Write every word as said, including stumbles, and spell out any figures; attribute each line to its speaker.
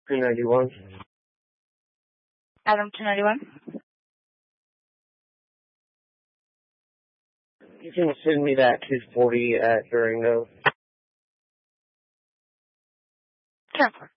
Speaker 1: two ninety-one.
Speaker 2: Adam two ninety-one.
Speaker 1: You can send me that two forty at Durango.
Speaker 2: Sure.